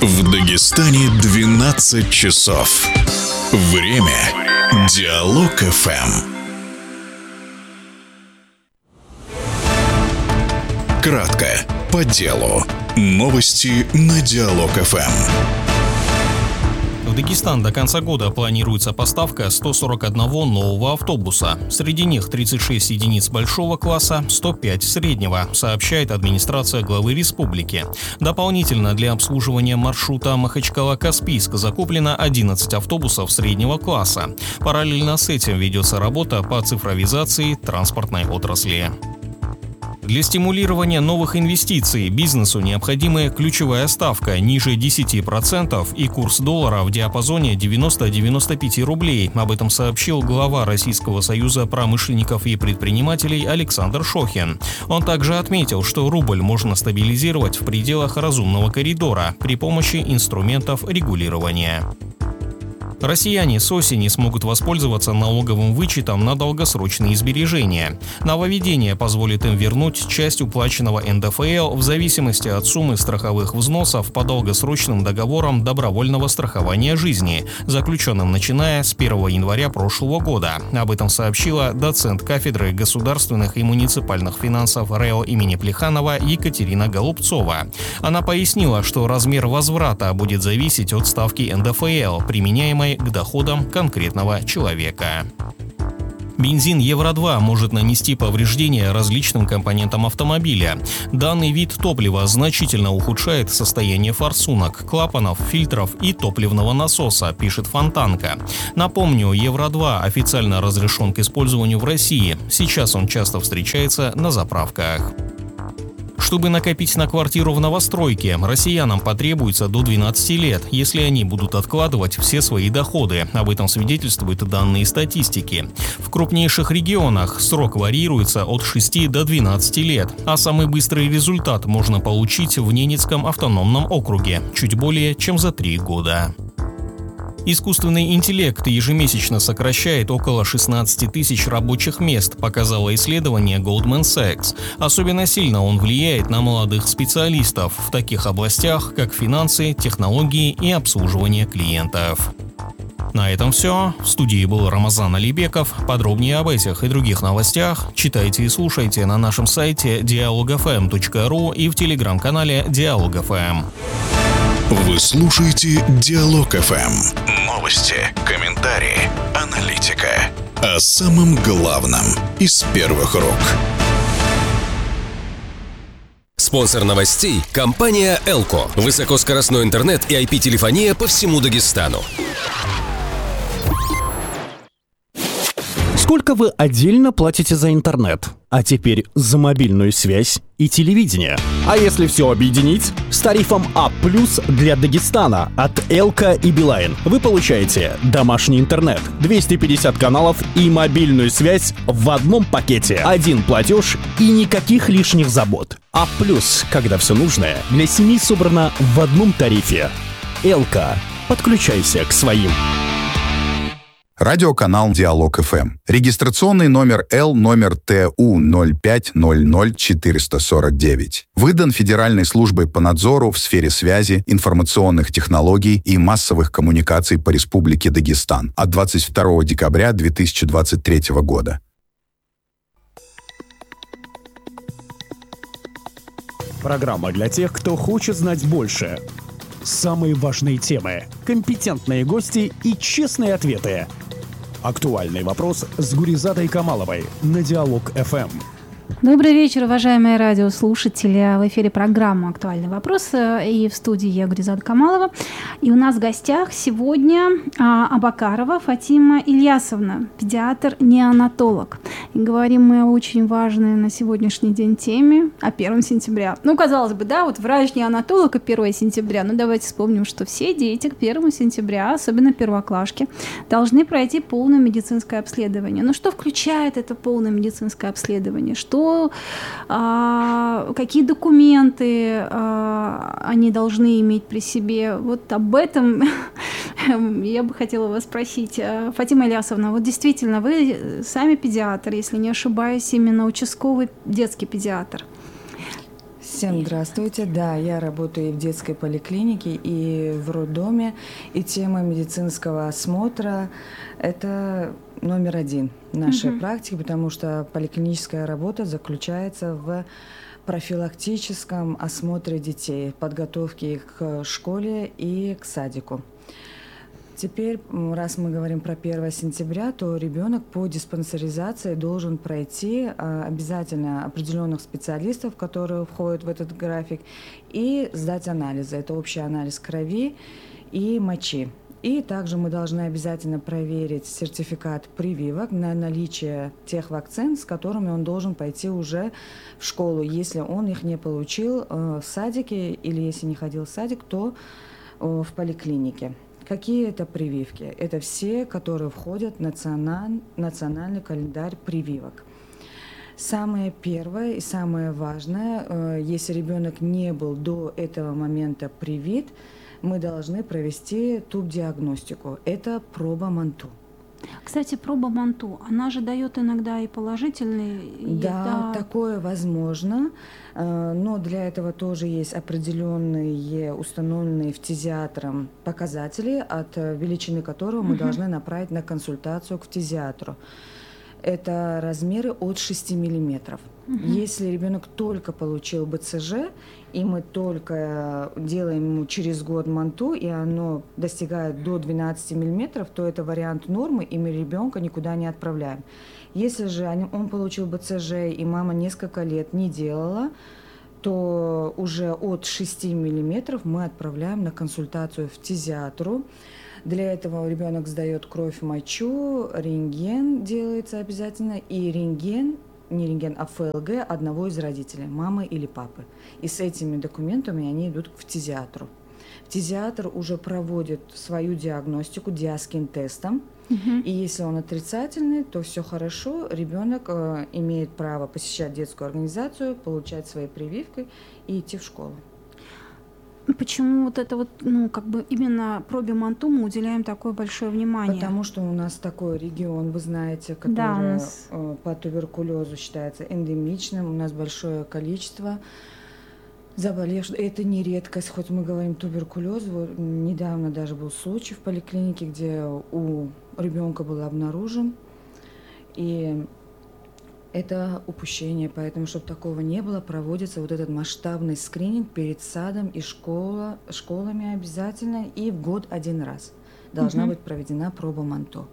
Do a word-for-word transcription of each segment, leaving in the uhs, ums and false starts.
В Дагестане двенадцать часов. Время Диалог эф эм. Кратко, по делу. Новости на Диалог эф эм. В Дагестан до конца года планируется поставка ста сорока одного нового автобуса. Среди них тридцать шесть единиц большого класса, сто пять среднего, сообщает администрация главы республики. Дополнительно для обслуживания маршрута Махачкала-Каспийск закуплено одиннадцать автобусов среднего класса. Параллельно с этим ведется работа по цифровизации транспортной отрасли. Для стимулирования новых инвестиций бизнесу необходима ключевая ставка ниже десяти процентов и курс доллара в диапазоне девяносто - девяносто пять рублей. Об этом сообщил глава Российского союза промышленников и предпринимателей Александр Шохин. Он также отметил, что рубль можно стабилизировать в пределах разумного коридора при помощи инструментов регулирования. Россияне с осени смогут воспользоваться налоговым вычетом на долгосрочные сбережения. Нововведение позволит им вернуть часть уплаченного эн дэ эф эл в зависимости от суммы страховых взносов по долгосрочным договорам добровольного страхования жизни, заключенным начиная с первого января прошлого года. Об этом сообщила доцент кафедры государственных и муниципальных финансов РЭО имени Плеханова Екатерина Голубцова. Она пояснила, что размер возврата будет зависеть от ставки эн дэ эф эл, применяемой к доходам конкретного человека. Бензин Евро два может нанести повреждения различным компонентам автомобиля. Данный вид топлива значительно ухудшает состояние форсунок, клапанов, фильтров и топливного насоса, пишет Фонтанка. Напомню, Евро два официально разрешен к использованию в России. Сейчас он часто встречается на заправках. Чтобы накопить на квартиру в новостройке, россиянам потребуется до двенадцати лет, если они будут откладывать все свои доходы. Об этом свидетельствуют данные статистики. В крупнейших регионах срок варьируется от шести до двенадцати лет, а самый быстрый результат можно получить в Ненецком автономном округе – чуть более чем за три года. Искусственный интеллект ежемесячно сокращает около шестнадцати тысяч рабочих мест, показало исследование Goldman Sachs. Особенно сильно он влияет на молодых специалистов в таких областях, как финансы, технологии и обслуживание клиентов. На этом все. В студии был Рамазан Алибеков. Подробнее об этих и других новостях читайте и слушайте на нашем сайте диалог эф эм точка ру и в телеграм-канале Диалог эф эм. Вы слушаете Диалог эф эм. Новости, комментарии, аналитика. О самом главном из первых рук. Спонсор новостей – компания Элко. Высокоскоростной интернет и ай пи-телефония по всему Дагестану. Сколько вы отдельно платите за интернет? А теперь за мобильную связь и телевидение. А если все объединить? С тарифом А плюс для Дагестана от Элка и Билайн вы получаете домашний интернет, двести пятьдесят каналов и мобильную связь в одном пакете. Один платеж и никаких лишних забот. А плюс, когда все нужное для семьи собрано в одном тарифе. Элка. Подключайся к своим. Радиоканал Диалог эф эм. Регистрационный номер Л номер Т У ноль пять ноль ноль четыре сорок девять. Выдан Федеральной службой по надзору в сфере связи, информационных технологий и массовых коммуникаций по Республике Дагестан от двадцать второго декабря две тысячи двадцать третьего года. Программа для тех, кто хочет знать больше. Самые важные темы, компетентные гости и честные ответы. Актуальный вопрос с Гуризатой Камаловой на Диалог эф эм. Добрый вечер, уважаемые радиослушатели. В эфире программа «Актуальный вопрос» и в студии я, Гуризата Камалова. И у нас в гостях сегодня а, Абакарова Фатима Ильясовна, педиатр-неонатолог. И говорим мы о очень важной на сегодняшний день теме, о первого сентября. Ну, казалось бы, да, вот врач-неонатолог и первого сентября. Но давайте вспомним, что все дети к первому сентября, особенно первоклашки, должны пройти полное медицинское обследование. Но что включает это полное медицинское обследование? Что, а, какие документы а, они должны иметь при себе? Вот об этом я бы хотела вас спросить. Фатима Ильясовна, вот действительно, вы сами педиатр, если не ошибаюсь, именно участковый детский педиатр. Всем здравствуйте. Да, я работаю и в детской поликлинике, и в роддоме. И тема медицинского осмотра – это номер один в нашей угу. практике, потому что поликлиническая работа заключается в профилактическом осмотре детей, подготовке их к школе и к садику. Теперь, раз мы говорим про первое сентября, то ребенок по диспансеризации должен пройти обязательно определенных специалистов, которые входят в этот график, и сдать анализы. Это общий анализ крови и мочи. И также мы должны обязательно проверить сертификат прививок на наличие тех вакцин, с которыми он должен пойти уже в школу. Если он их не получил в садике или если не ходил в садик, то в поликлинике. Какие это прививки? Это все, которые входят в националь... национальный календарь прививок. Самое первое и самое важное, если ребенок не был до этого момента привит, мы должны провести туб-диагностику. Это проба Манту. Кстати, проба Манту, она же дает иногда и положительный... Да, это... такое возможно, но для этого тоже есть определенные установленные фтизиатром показатели, от величины которого мы угу. должны направить на консультацию к фтизиатру. Это размеры от шести миллиметров. Угу. Если ребенок только получил БЦЖ, и мы только делаем ему через год Манту, и оно достигает до двенадцати миллиметров, то это вариант нормы, и мы ребенка никуда не отправляем. Если же он получил БЦЖ, и мама несколько лет не делала, то уже от шести миллиметров мы отправляем на консультацию к фтизиатру. Для этого ребенок сдает кровь, мочу, рентген делается обязательно, и рентген, не рентген, а ФЛГ одного из родителей, мамы или папы. И с этими документами они идут к фтизиатру. Фтизиатр уже проводит свою диагностику диаскин-тестом, угу. и если он отрицательный, то все хорошо, ребенок э, имеет право посещать детскую организацию, получать свои прививки и идти в школу. Почему вот это вот, ну, как бы именно пробе Манту мы уделяем такое большое внимание? Потому что у нас такой регион, вы знаете, который да, нас... по туберкулезу считается эндемичным, у нас большое количество заболевших. Это не редкость, хоть мы говорим туберкулез. Вот недавно даже был случай в поликлинике, где у ребенка был обнаружен. И это упущение, поэтому, чтобы такого не было, проводится вот этот масштабный скрининг перед садом и школа, школами обязательно, и в год один раз должна угу. быть проведена проба Манту.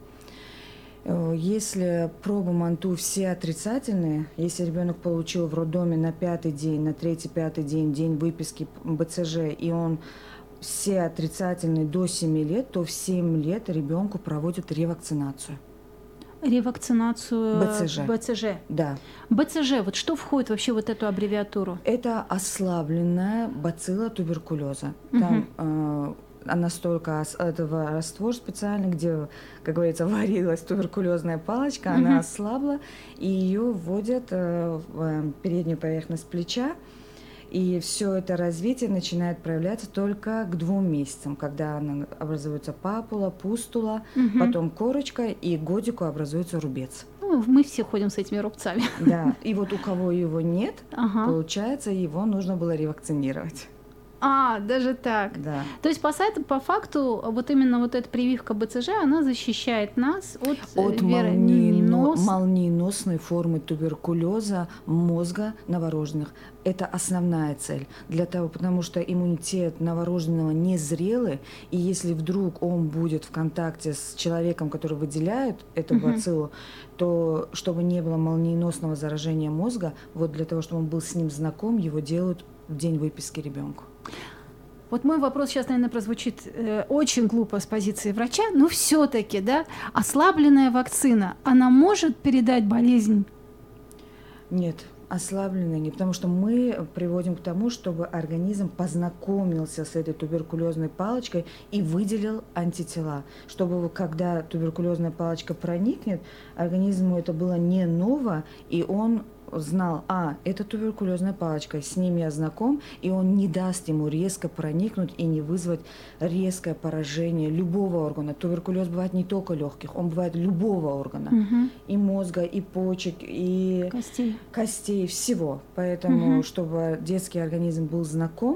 Если проба Манту все отрицательные, если ребенок получил в роддоме на пятый день, на третий-пятый день, день выписки БЦЖ, и он все отрицательные до семи лет, то в семь лет ребенку проводят ревакцинацию. Ревакцинацию БЦЖ. БЦЖ. Да. БЦЖ, вот что входит вообще в вот эту аббревиатуру? Это ослабленная бацилла туберкулеза. Там угу. э, настолько этого раствор специальный, где, как говорится, варилась туберкулезная палочка, угу. она ослабла, и ее вводят э, в переднюю поверхность плеча. И все это развитие начинает проявляться только к двум месяцам, когда она образуется папула, пустула, угу. потом корочка, и к годику образуется рубец. Ну, мы все ходим с этими рубцами. Да, и вот у кого его нет, ага. получается, его нужно было ревакцинировать. А, даже так. Да. То есть по, сайту, по факту вот именно вот эта прививка БЦЖ, она защищает нас от, от молниено- молниеносной формы туберкулеза мозга новорожденных. Это основная цель. Для того, потому что иммунитет новорожденного незрелый, и если вдруг он будет в контакте с человеком, который выделяет эту угу. бациллу, то чтобы не было молниеносного заражения мозга, вот для того, чтобы он был с ним знаком, его делают в день выписки ребенку. Вот мой вопрос сейчас, наверное, прозвучит э, очень глупо с позиции врача, но все-таки, да, ослабленная вакцина, она может передать болезнь? Нет, ослабленная не, потому что мы приводим к тому, чтобы организм познакомился с этой туберкулезной палочкой и выделил антитела, чтобы когда туберкулезная палочка проникнет, организму это было не ново, и он знал, а, это туберкулезная палочка, с ним я знаком, и он не даст ему резко проникнуть и не вызвать резкое поражение любого органа. Туберкулез бывает не только легких, он бывает любого органа. Угу. И мозга, и почек, и костей, костей всего. Поэтому, угу. чтобы детский организм был знаком,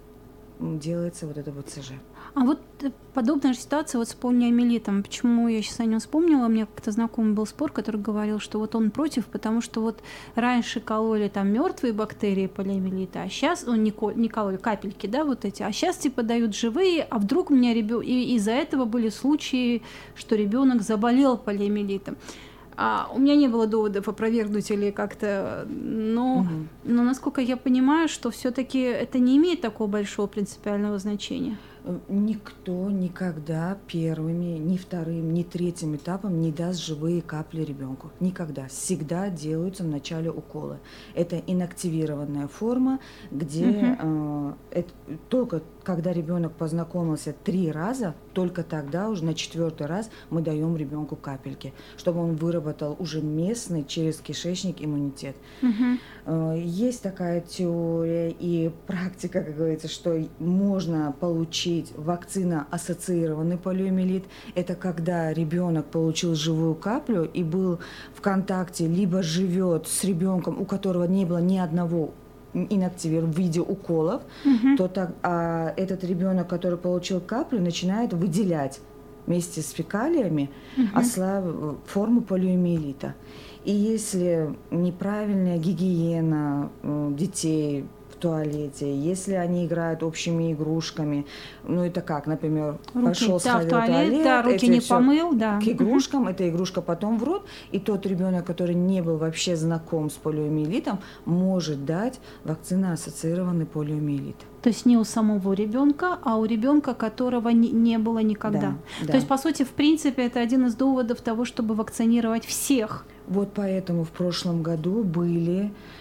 делается вот это вэ цэ жэ. А вот подобная же ситуация вот с полиомиелитом. Почему я сейчас о нем вспомнила? У меня как-то знакомый был спор, который говорил, что вот он против, потому что вот раньше кололи там мертвые бактерии полиомиелита, а сейчас, ну, не, не кололи, капельки, да, вот эти, а сейчас типа дают живые, а вдруг у меня ребенок, и из-за этого были случаи, что ребенок заболел полиомиелитом. А у меня не было доводов опровергнуть или как-то, но, угу. но насколько я понимаю, что все-таки это не имеет такого большого принципиального значения. Никто никогда первыми, ни вторым, ни третьим этапом не даст живые капли ребенку. Никогда. Всегда делаются в начале уколы. Это инактивированная форма, где угу. э, это, только когда ребенок познакомился три раза, только тогда уже на четвертый раз мы даем ребенку капельки, чтобы он выработал уже местный через кишечник иммунитет. Угу. Э, есть такая теория и практика, как говорится, что можно получить вакцина-ассоциированный полиомиелит. Это когда ребенок получил живую каплю и был в контакте, либо живет с ребенком, у которого не было ни одного инактивирования в виде уколов, угу. то так, а этот ребенок, который получил каплю, начинает выделять вместе с фекалиями угу. ослаб... форму полиомиелита. И если неправильная гигиена детей в туалете, если они играют общими игрушками, ну это как, например, руки, пошел, да, сходил в туалет, туалет да, руки не помыл, да. К игрушкам, угу. эта игрушка потом в рот, и тот ребенок, который не был вообще знаком с полиомиелитом, может дать вакцинно-ассоциированный полиомиелит. То есть не у самого ребенка, а у ребенка, которого не, не было никогда. Да, То да. есть, по сути, в принципе, это один из доводов того, чтобы вакцинировать всех. Вот поэтому в прошлом году были